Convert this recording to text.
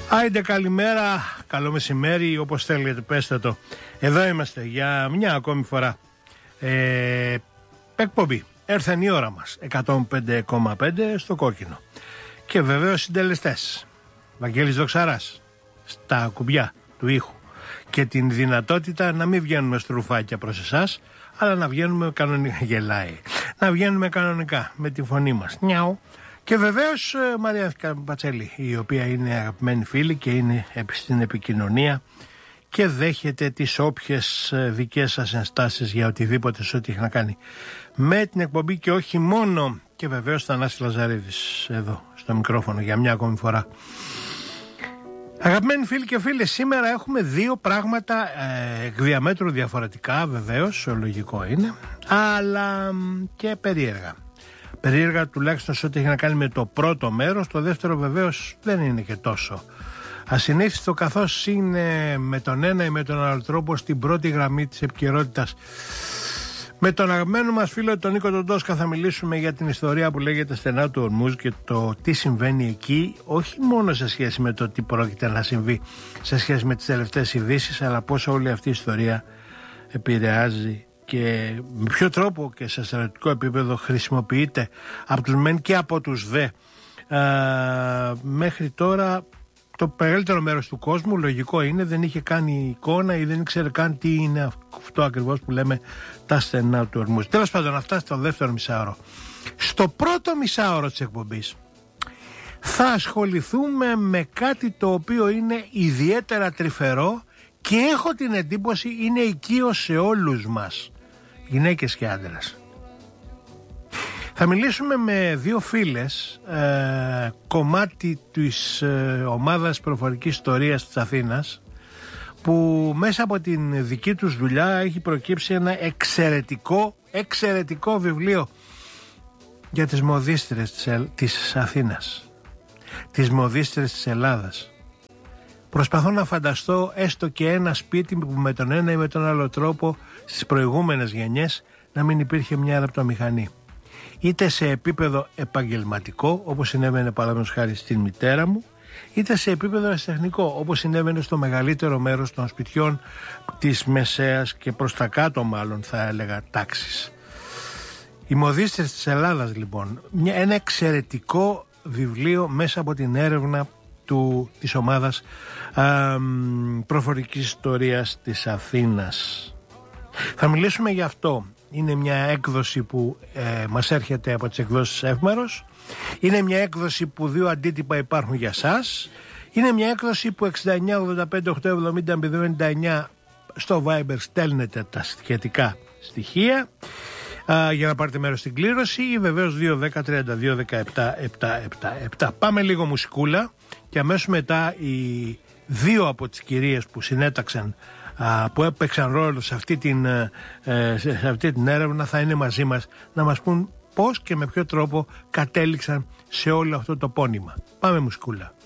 Άιντε καλημέρα, καλό μεσημέρι, όπως θέλετε πέστε το. Εδώ είμαστε για μια ακόμη φορά. Εκπομπή. Έρθεν η ώρα μας. 105,5 στο κόκκινο. Και βεβαίως συντελεστές. Βαγγέλης Δοξαράς στα κουμπιά του ήχου. Και την δυνατότητα να μην βγαίνουμε στρουφάκια προς εσάς, αλλά να βγαίνουμε κανονικά. Γελάει. Να βγαίνουμε κανονικά με τη φωνή μας. Νιάου. Και βεβαίως Μαρία Πατσέλη, η οποία είναι αγαπημένη φίλη και είναι στην επικοινωνία και δέχεται τις όποιες δικές σας ενστάσεις για οτιδήποτε σε ό,τι έχει να κάνει με την εκπομπή και όχι μόνο. Και βεβαίως Θανάσης Λαζαρίδης εδώ στο μικρόφωνο για μια ακόμη φορά. Αγαπημένοι φίλοι και φίλες, σήμερα έχουμε δύο πράγματα εκ διαμέτρου διαφορετικά, βεβαίως, λογικό είναι, αλλά και περίεργα. Περίεργα τουλάχιστον σε ό,τι έχει να κάνει με το πρώτο μέρος. Το δεύτερο βεβαίως δεν είναι και τόσο ασυνήθιστο, καθώς είναι με τον ένα ή με τον άλλο τρόπο στην πρώτη γραμμή της επικαιρότητας. Με τον αγαπημένο μας φίλο τον Νίκο τον Τόσκα θα μιλήσουμε για την ιστορία που λέγεται στενά του Ορμούζ και το τι συμβαίνει εκεί, όχι μόνο σε σχέση με το τι πρόκειται να συμβεί σε σχέση με τις τελευταίες ειδήσεις, αλλά πώς όλη αυτή η ιστορία επηρεάζει και με ποιο τρόπο και σε στρατιωτικό επίπεδο χρησιμοποιείται από τους μεν και από τους δε. Μέχρι τώρα το μεγαλύτερο μέρος του κόσμου, λογικό είναι, δεν είχε κάνει εικόνα ή δεν ήξερε καν τι είναι αυτό ακριβώς που λέμε τα στενά του Ορμούζ. Τέλος πάντων, αυτά στο δεύτερο μισάωρο. Στο πρώτο μισάωρο της εκπομπής θα ασχοληθούμε με κάτι το οποίο είναι ιδιαίτερα τρυφερό και έχω την εντύπωση είναι οικείο σε όλους μας, γυναίκες και άντρες. Θα μιλήσουμε με δύο φίλες, κομμάτι της ομάδας προφορικής ιστορίας της Αθήνας, που μέσα από την δική τους δουλειά έχει προκύψει ένα εξαιρετικό βιβλίο για τις μοδίστρες της Αθήνας, τις μοδίστρες της Ελλάδας. Προσπαθώ να φανταστώ έστω και ένα σπίτι που με τον ένα ή με τον άλλο τρόπο στις προηγούμενες γενιές να μην υπήρχε μια ραπτομηχανή. Είτε σε επίπεδο επαγγελματικό, όπως συνέβαινε παραδείγματος χάρη στην μητέρα μου, είτε σε επίπεδο αισθητικό, όπως συνέβαινε στο μεγαλύτερο μέρος των σπιτιών της μεσαίας και προς τα κάτω μάλλον θα έλεγα τάξης. Οι μοδίστρες της Ελλάδας λοιπόν, ένα εξαιρετικό βιβλίο μέσα από την έρευνα της ομάδας προφορικής ιστορίας της Αθήνας. Θα μιλήσουμε γι' αυτό. Είναι μια έκδοση που μας έρχεται από τις εκδόσεις Εύμερος. Είναι μια έκδοση που δύο αντίτυπα υπάρχουν για σας. Είναι μια έκδοση που 69-85-870-099 στο Viber στέλνετε τα σχετικά στοιχεία για να πάρετε μέρος στην κλήρωση, ή βεβαίως 2-10-32-17-777. Πάμε λίγο μουσικούλα και αμέσως μετά οι δύο από τις κυρίες που συνέταξαν, που έπαιξαν ρόλο σε αυτή την έρευνα, θα είναι μαζί μας να μας πούν πώς και με ποιο τρόπο κατέληξαν σε όλο αυτό το πόνημα. Πάμε μουσικούλα.